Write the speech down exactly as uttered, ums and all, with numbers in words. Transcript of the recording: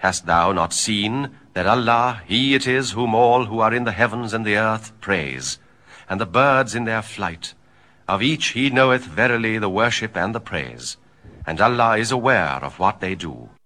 Hast thou not seen that Allah, He it is whom all who are in the heavens and the earth praise, and the birds in their flight? Of each He knoweth verily the worship and the praise, and Allah is aware of what they do.